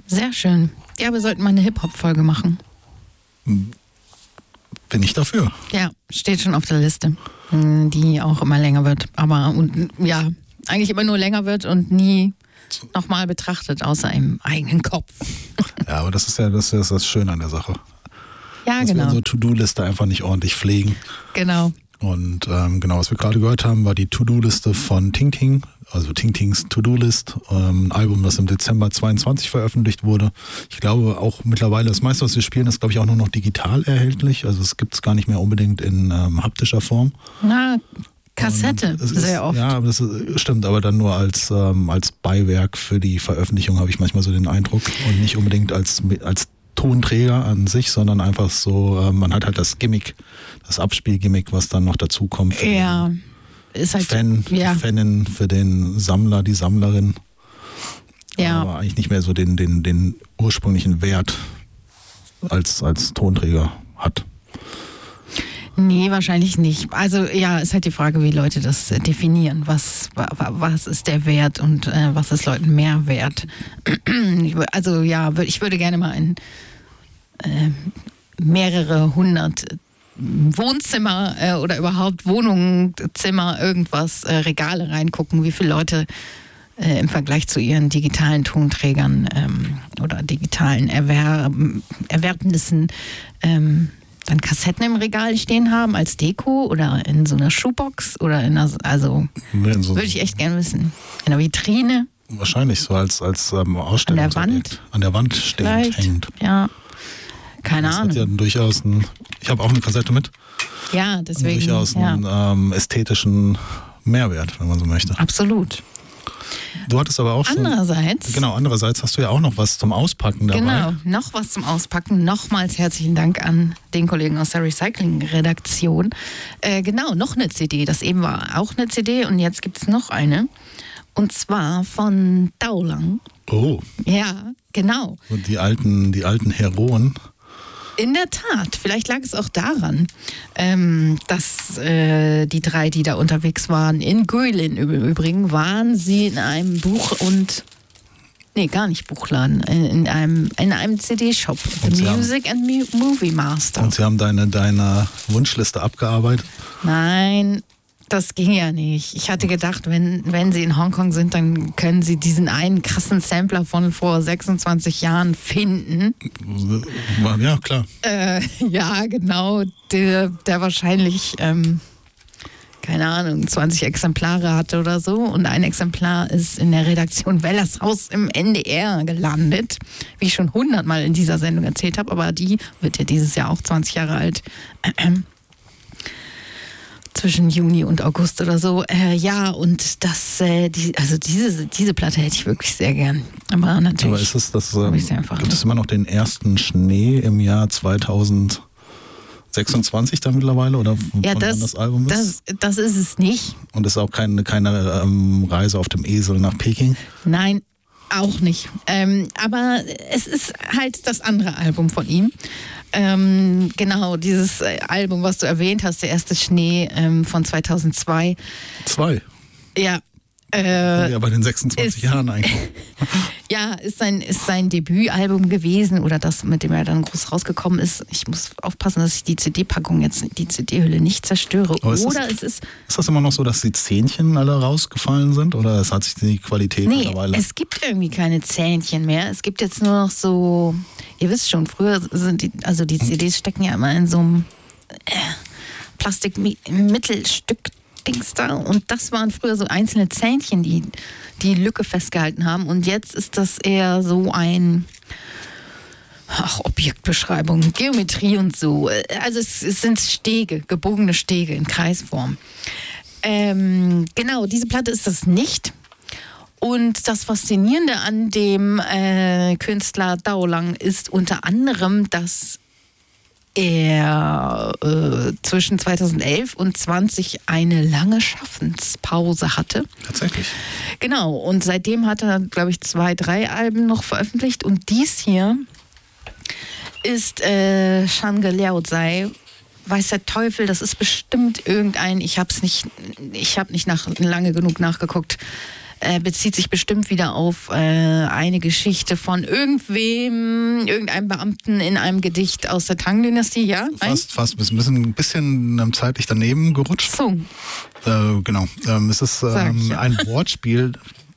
Sehr schön. Ja, wir sollten mal eine Hip-Hop-Folge machen. Bin ich dafür. Ja, steht schon auf der Liste, die auch immer länger wird. Aber ja, eigentlich immer nur länger wird und nie nochmal betrachtet, außer im eigenen Kopf. Ja, aber das ist das Schöne an der Sache. Ja, dass genau. wir unsere To-Do-Liste einfach nicht ordentlich pflegen. Genau. Und genau, was wir gerade gehört haben, war die To-Do-Liste von Ting Ting, also Ting Tings To-Do-List, ein Album, das im Dezember 22 veröffentlicht wurde. Ich glaube auch mittlerweile, das meiste, was wir spielen, ist, glaube ich, auch nur noch digital erhältlich. Also es gibt es gar nicht mehr unbedingt in haptischer Form. Na, Kassette, sehr oft. Ja, das stimmt, aber dann nur als Beiwerk für die Veröffentlichung, habe ich manchmal so den Eindruck. Und nicht unbedingt als Tonträger an sich, sondern einfach so, man hat halt das Gimmick, das Abspielgimmick, was dann noch dazu kommt. Ja, ist halt Die Fanin, für den Sammler, die Sammlerin. Ja. Aber eigentlich nicht mehr so den ursprünglichen Wert als Tonträger hat. Nee, wahrscheinlich nicht. Also ja, ist halt die Frage, wie Leute das definieren. Was ist der Wert und was ist Leuten mehr wert? Also ja, ich würde gerne mal in mehrere hundert Wohnzimmer oder überhaupt Wohnungen, Zimmer, irgendwas, Regale reingucken, wie viele Leute im Vergleich zu ihren digitalen Tonträgern oder digitalen Erwerbnissen dann Kassetten im Regal stehen haben als Deko oder in so einer Schuhbox oder würde ich echt gerne wissen. In der Vitrine. Wahrscheinlich so als Ausstellungsobjekt. An der Wand stehend, hängend. Ja, keine Ahnung. Das hat ja durchaus ich habe auch eine Kassette mit. Ja, deswegen. Durchaus einen ästhetischen Mehrwert, wenn man so möchte. Absolut. Du hattest aber auch andererseits hast du ja auch noch was zum Auspacken dabei. Genau, noch was zum Auspacken. Nochmals herzlichen Dank an den Kollegen aus der Recycling-Redaktion. Genau, noch eine CD. Das eben war auch eine CD und jetzt gibt es noch eine. Und zwar von Daulang. Oh. Ja, genau. Und die alten Heroen. In der Tat, vielleicht lag es auch daran, dass die drei, die da unterwegs waren, in Guilin im Übrigen, waren sie in einem gar nicht Buchladen, in einem CD-Shop, The Music and Movie Master. Und sie haben deine Wunschliste abgearbeitet? Nein, das ging ja nicht. Ich hatte gedacht, wenn sie in Hongkong sind, dann können sie diesen einen krassen Sampler von vor 26 Jahren finden. Ja, klar. Ja, genau. Der wahrscheinlich, keine Ahnung, 20 Exemplare hatte oder so. Und ein Exemplar ist in der Redaktion Wellershaus im NDR gelandet. Wie ich schon 100-mal in dieser Sendung erzählt habe. Aber die wird ja dieses Jahr auch 20 Jahre alt. Zwischen Juni und August oder so. Ja, und diese Platte hätte ich wirklich sehr gern. Aber natürlich. Aber ist es gibt es immer noch den ersten Schnee im Jahr 2026 dann mittlerweile? Oder wann das Album ist? Das ist es nicht. Und ist auch keine Reise auf dem Esel nach Peking? Nein, auch nicht. Aber es ist halt das andere Album von ihm. Genau, dieses Album, was du erwähnt hast, der erste Schnee von 2002. 2? Ja. Ja, bei den 26 Jahren eigentlich. Ja, ist sein Debütalbum gewesen oder das, mit dem er dann groß rausgekommen ist. Ich muss aufpassen, dass ich die CD-Packung jetzt, die CD-Hülle nicht zerstöre. Ist das immer noch so, dass die Zähnchen alle rausgefallen sind oder hat sich die Qualität mittlerweile? Es gibt irgendwie keine Zähnchen mehr. Es gibt jetzt nur noch so, ihr wisst schon, früher sind die CDs stecken ja immer in so einem Plastikmittelstück Dings da. Und das waren früher so einzelne Zähnchen, die Lücke festgehalten haben. Und jetzt ist das eher so ein Objektbeschreibung, Geometrie und so. Also es sind Stege, gebogene Stege in Kreisform. Genau, diese Platte ist das nicht. Und das Faszinierende an dem Künstler Daulang ist unter anderem, dass er zwischen 2011 und 20 eine lange Schaffenspause hatte. Tatsächlich. Genau, und seitdem hat er, glaube ich, 2, 3 Alben noch veröffentlicht. Und dies hier ist Shangge Liao Zai. Weiß der Teufel, das ist bestimmt irgendein, ich habe nicht lange genug nachgeguckt. bezieht sich bestimmt wieder auf eine Geschichte von irgendeinem Beamten in einem Gedicht aus der Tang-Dynastie, ja? Fast. Wir sind ein bisschen zeitlich daneben gerutscht. So. Genau. Es ist ein Wortspiel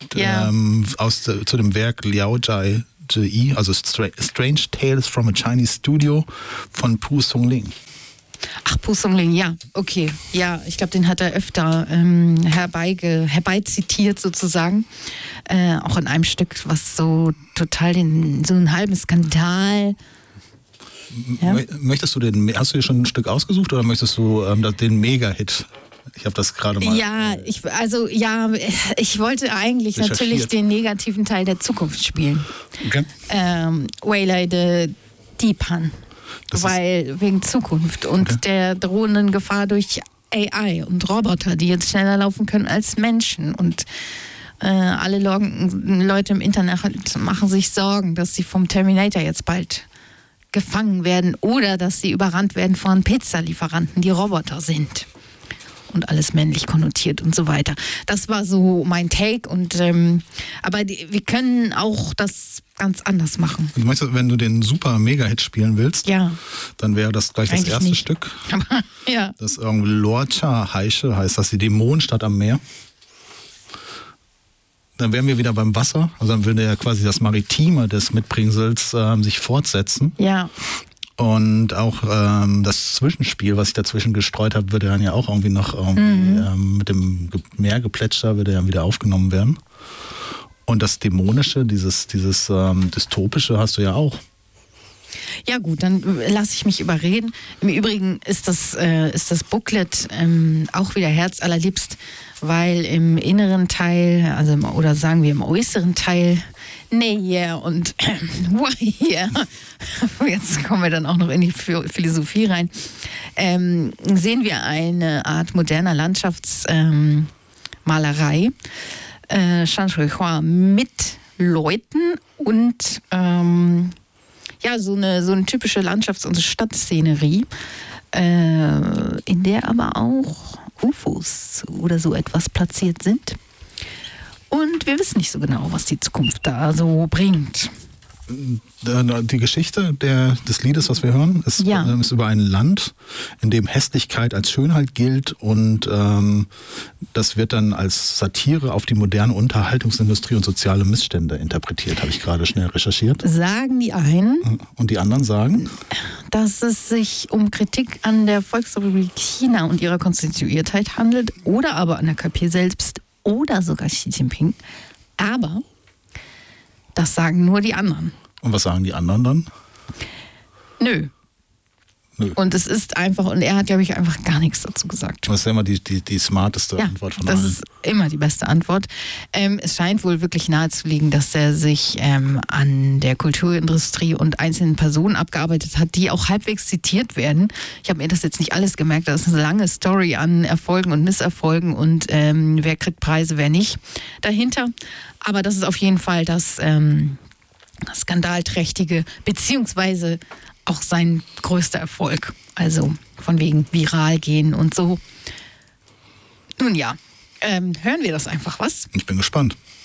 zu dem Werk Liao Jai Ji, also Strange Tales from a Chinese Studio von Pu Songling. Ach, Pu Songling, ja, okay. Ja, ich glaube, den hat er öfter herbeizitiert sozusagen. Auch in einem Stück, was so total so einen halben Skandal. Ja? Hast du dir schon ein Stück ausgesucht oder möchtest du den Mega-Hit? Ich habe das gerade mal. Ja, ich wollte eigentlich natürlich den negativen Teil der Zukunft spielen. Okay. Waylay de Dipan. Wegen Zukunft und der drohenden Gefahr durch AI und Roboter, die jetzt schneller laufen können als Menschen. Und alle Leute im Internet machen sich Sorgen, dass sie vom Terminator jetzt bald gefangen werden oder dass sie überrannt werden von Pizzalieferanten, die Roboter sind. Und alles männlich konnotiert und so weiter. Das war so mein Take. Aber wir können auch das ganz anders machen. Du meinst, wenn du den super Mega-Hit spielen willst, dann wäre das gleich das erste Stück. Aber, ja. Das irgendwie Lorcha Heische heißt das, die Dämonenstadt am Meer. Dann wären wir wieder beim Wasser. Also dann würde ja quasi das Maritime des Mitbringsels sich fortsetzen. Ja. Und auch das Zwischenspiel, was ich dazwischen gestreut habe, würde dann ja auch irgendwie noch mit dem Meergeplätscher würde ja wieder aufgenommen werden. Und das Dämonische, dieses Dystopische hast du ja auch. Ja gut, dann lasse ich mich überreden. Im Übrigen ist das Booklet auch wieder herzallerliebst, weil im inneren Teil, oder sagen wir im äußeren Teil, und jetzt kommen wir dann auch noch in die Philosophie rein, sehen wir eine Art moderner Landschaftsmalerei, Shanshui-Hua, mit Leuten und so eine typische Landschafts- und Stadtszenerie, in der aber auch UFOs oder so etwas platziert sind. Und wir wissen nicht so genau, was die Zukunft da so bringt. Die Geschichte des Liedes, was wir hören, ist über ein Land, in dem Hässlichkeit als Schönheit gilt und das wird dann als Satire auf die moderne Unterhaltungsindustrie und soziale Missstände interpretiert, habe ich gerade schnell recherchiert. Sagen die einen. Und die anderen sagen? Dass es sich um Kritik an der Volksrepublik China und ihrer Konstituiertheit handelt oder aber an der KP selbst oder sogar Xi Jinping. Aber das sagen nur die anderen. Und was sagen die anderen dann? Nö. Und es ist einfach, und er hat, glaube ich, einfach gar nichts dazu gesagt. Das ist ja immer die smarteste Antwort von allen. Das ist immer die beste Antwort. Es scheint wohl wirklich nahe zu liegen, dass er sich an der Kulturindustrie und einzelnen Personen abgearbeitet hat, die auch halbwegs zitiert werden. Ich habe mir das jetzt nicht alles gemerkt, das ist eine lange Story an Erfolgen und Misserfolgen und wer kriegt Preise, wer nicht dahinter. Aber das ist auf jeden Fall das skandalträchtige, beziehungsweise auch sein größter Erfolg. Also von wegen viral gehen und so. Nun ja, hören wir das einfach, was? Ich bin gespannt.